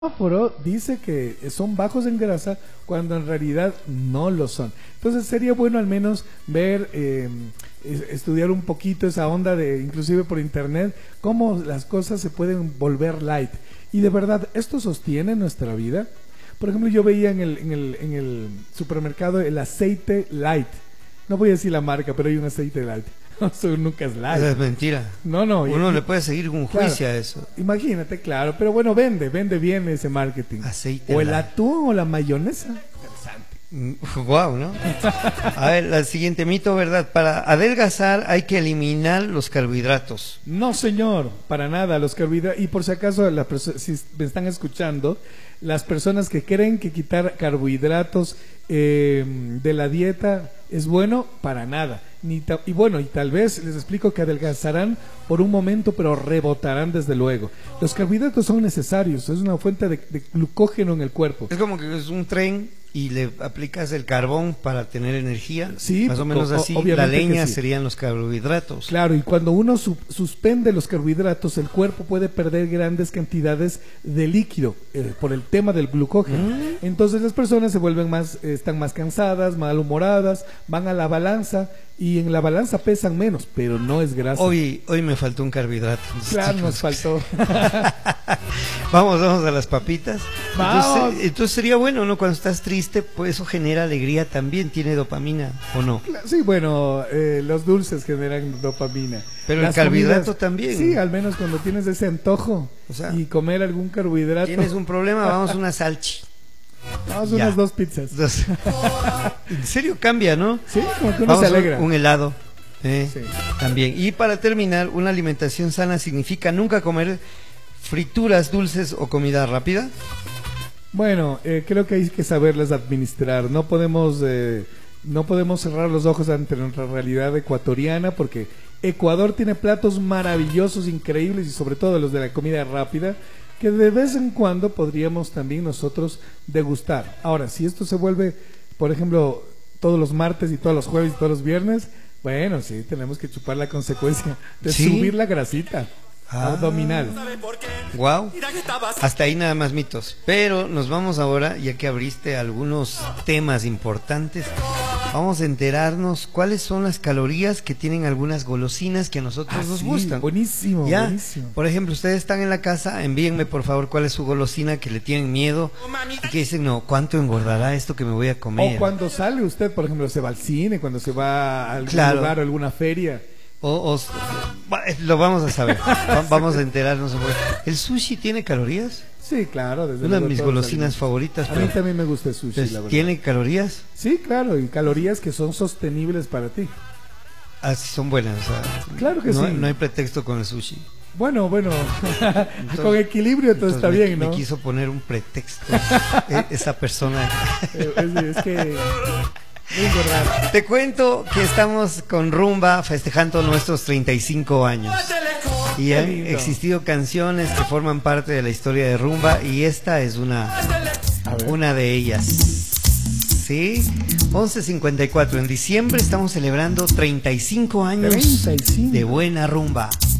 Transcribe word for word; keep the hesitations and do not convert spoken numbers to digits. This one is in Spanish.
semáforo dice que son bajos en grasa cuando en realidad no lo son. Entonces sería bueno al menos ver, eh, estudiar un poquito esa onda de, inclusive por internet, cómo las cosas se pueden volver light. Y de verdad, ¿esto sostiene nuestra vida? Por ejemplo, yo veía en el, en el, en el supermercado el aceite light. No voy a decir la marca, pero hay un aceite light. Eso nunca es light. Es mentira. No, no. Uno y, le puede seguir un juicio claro, a eso. Imagínate, claro. Pero bueno, vende, vende bien ese marketing. Aceite o el light. atún o la mayonesa. Interesante. Wow, ¿no? A ver, el siguiente mito, ¿verdad? Para adelgazar hay que eliminar los carbohidratos. No, señor, para nada. Los carbohidratos. Y por si acaso, la si me están escuchando, las personas que creen que quitar carbohidratos eh, de la dieta es bueno, para nada. Ni y bueno, y tal vez les explico que adelgazarán por un momento, pero rebotarán desde luego. Los carbohidratos son necesarios, es una fuente de, de glucógeno en el cuerpo. Es como que es un tren y le aplicas el carbón para tener energía. Sí, más o menos así. O, la leña sí. serían los carbohidratos. Claro, y cuando uno su suspende los carbohidratos, el cuerpo puede perder grandes cantidades de líquido eh, por el tema del glucógeno. Mm. Entonces las personas se vuelven más, eh, están más cansadas, malhumoradas, van a la balanza y en la balanza pesan menos, pero no es grasa. Hoy, hoy me faltó un carbohidrato. Claro, nos faltó. Vamos, vamos a las papitas. Vamos. Entonces, entonces sería bueno, ¿no? Cuando estás triste, pues eso genera alegría también, tiene dopamina, ¿o no? Sí, bueno, eh, los dulces generan dopamina. Pero Las el carbohidrato comidas, también. Sí, al menos cuando tienes ese antojo, o sea, y comer algún carbohidrato. Tienes un problema, vamos a una salchi. Vamos a unas dos pizzas. Dos. En serio cambia, ¿no? Sí, como que uno vamos se alegra. Un, un helado. Eh, sí. También. Y para terminar, una alimentación sana significa nunca comer frituras, dulces o comida rápida. Bueno, eh, creo que hay que saberlas administrar. No podemos, eh, no podemos cerrar los ojos ante nuestra realidad ecuatoriana, porque Ecuador tiene platos maravillosos, increíbles, y sobre todo los de la comida rápida, que de vez en cuando podríamos también nosotros degustar. Ahora, si esto se vuelve, por ejemplo, todos los martes y todos los jueves y todos los viernes, bueno, sí, tenemos que chupar la consecuencia de ¿Sí? subir la grasita ah. abdominal. Wow. Hasta ahí nada más mitos. Pero nos vamos ahora, ya que abriste algunos temas importantes, vamos a enterarnos cuáles son las calorías que tienen algunas golosinas que a nosotros ah, nos sí, gustan. Buenísimo, ¿Ya? buenísimo. Por ejemplo, ustedes están en la casa, envíenme por favor cuál es su golosina que le tienen miedo y que dicen, no, ¿cuánto engordará esto que me voy a comer? O cuando sale usted, por ejemplo, se va al cine, cuando se va a algún claro. lugar o alguna feria. O, o, lo vamos a saber, vamos a enterarnos. ¿El sushi tiene calorías? Sí, claro. Desde Una de mis golosinas favoritas. A mí también me gusta el sushi, la verdad. ¿Tiene calorías? Sí, claro, y calorías que son sostenibles para ti. Ah, sí, son buenas. O sea, claro que no, sí. No hay pretexto con el sushi. Bueno, bueno, entonces, con equilibrio todo está me, bien, ¿no? Me quiso poner un pretexto esa persona. es, es que... Te cuento que estamos con Rumba festejando nuestros treinta y cinco años y han existido canciones que forman parte de la historia de Rumba y esta es una una de ellas. Sí, once cincuenta y cuatro en diciembre estamos celebrando treinta y cinco años treinta y cinco de buena rumba.